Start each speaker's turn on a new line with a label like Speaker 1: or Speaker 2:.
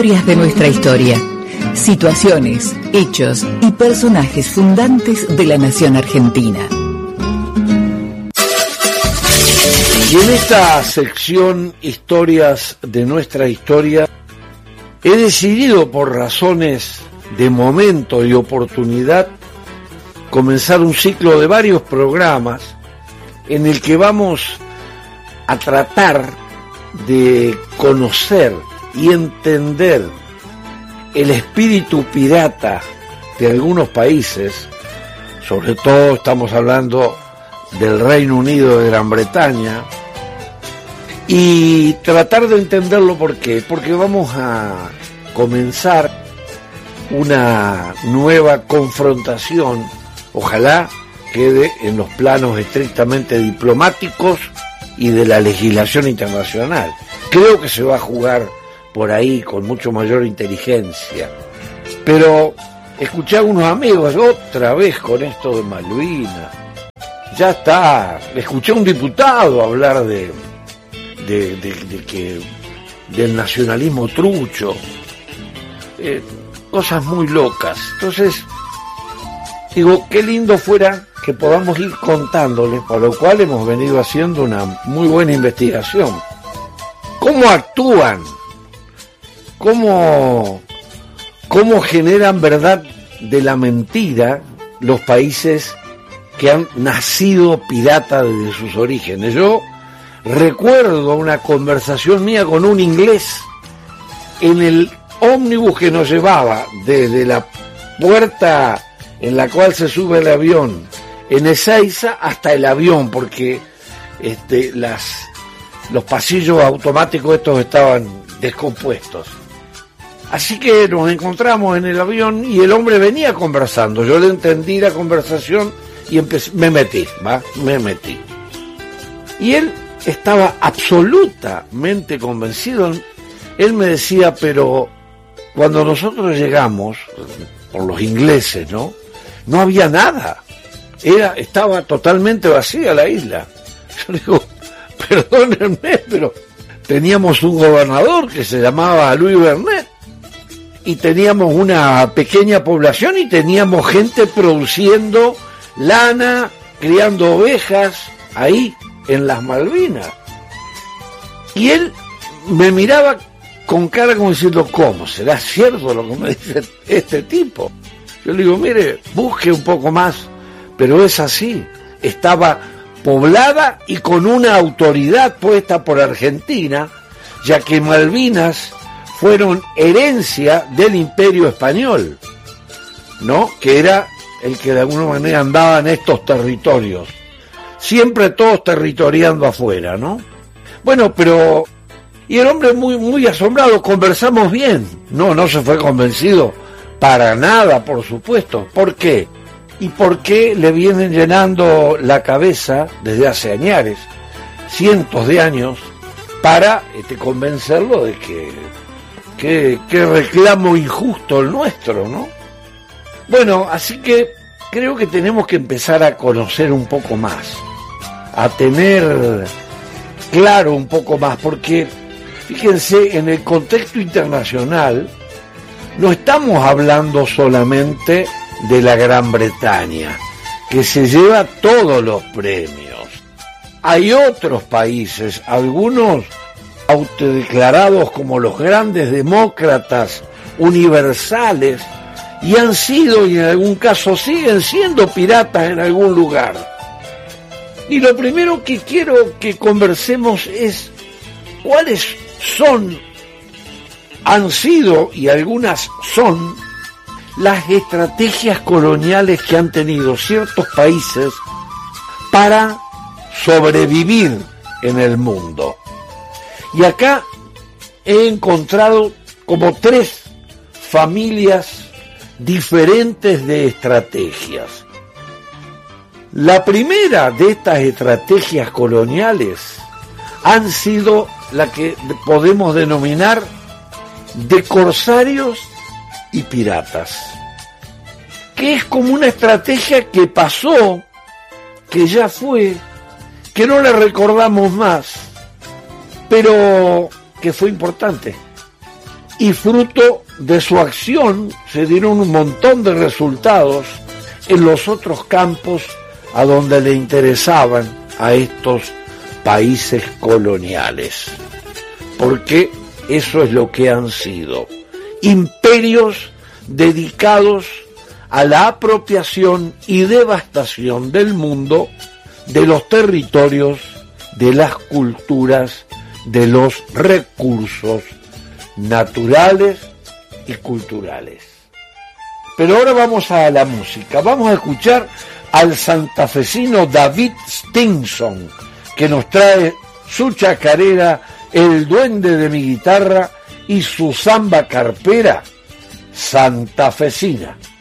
Speaker 1: Historias de nuestra historia. Situaciones, hechos y personajes fundantes de la nación argentina.
Speaker 2: Y en esta sección Historias de nuestra historia he decidido, por razones de momento y oportunidad, comenzar un ciclo de varios programas en el que vamos a tratar de conocer y entender el espíritu pirata de algunos países. Sobre todo estamos hablando del Reino Unido de Gran Bretaña, y tratar de entenderlo. ¿Por qué? Porque vamos a comenzar una nueva confrontación, ojalá quede en los planos estrictamente diplomáticos y de la legislación internacional. Creo que se va a jugar por ahí con mucho mayor inteligencia. Pero escuché a unos amigos otra vez con esto de Malvinas. Ya está. Escuché a un diputado hablar de que del nacionalismo trucho, cosas muy locas. Entonces digo, qué lindo fuera que podamos ir contándoles, por lo cual hemos venido haciendo una muy buena investigación. ¿Cómo actúan? ¿Cómo generan verdad de la mentira los países que han nacido pirata desde sus orígenes? Yo recuerdo una conversación mía con un inglés en el ómnibus que nos llevaba desde la puerta en la cual se sube el avión en Ezeiza hasta el avión, porque los pasillos automáticos estos estaban descompuestos. Así que nos encontramos en el avión y el hombre venía conversando. Yo le entendí la conversación y me metí. Y él estaba absolutamente convencido. Él me decía, pero cuando nosotros llegamos, por los ingleses, no había nada. Estaba totalmente vacía la isla. Yo le digo, perdónenme, pero teníamos un gobernador que se llamaba Louis Bernet, y teníamos una pequeña población y teníamos gente produciendo lana, criando ovejas ahí en las Malvinas. Y él me miraba con cara como diciendo, ¿cómo? ¿Será cierto lo que me dice este tipo? Yo le digo, mire, busque un poco más, pero es así. Estaba poblada y con una autoridad puesta por Argentina, ya que Malvinas fueron herencia del Imperio Español, ¿no? Que era el que de alguna manera andaba en estos territorios. Siempre todos territoriando afuera, ¿no? Bueno, pero... Y el hombre muy, muy asombrado, conversamos bien. No se fue convencido para nada, por supuesto. ¿Por qué? ¿Y por qué le vienen llenando la cabeza desde hace años, cientos de años, para convencerlo de que reclamo injusto el nuestro, ¿no? Bueno, así que creo que tenemos que empezar a conocer un poco más, a tener claro un poco más, porque fíjense, en el contexto internacional no estamos hablando solamente de la Gran Bretaña, que se lleva todos los premios. Hay otros países, algunos autodeclarados como los grandes demócratas universales, y han sido, y en algún caso siguen siendo, piratas en algún lugar. Y lo primero que quiero que conversemos es cuáles han sido, y algunas son, las estrategias coloniales que han tenido ciertos países para sobrevivir en el mundo. Y acá he encontrado como 3 familias diferentes de estrategias. La primera de estas estrategias coloniales han sido la que podemos denominar de corsarios y piratas, que es como una estrategia que pasó, que ya fue, que no la recordamos más, pero que fue importante. y fruto de su acción se dieron un montón de resultados en los otros campos a donde le interesaban a estos países coloniales, porque eso es lo que han sido, imperios dedicados a la apropiación y devastación del mundo, de los territorios, de las culturas, de los recursos naturales y culturales. Pero ahora vamos a la música, vamos a escuchar al santafesino David Stinson, que nos trae su chacarera El Duende de mi Guitarra y su samba carpera santafesina.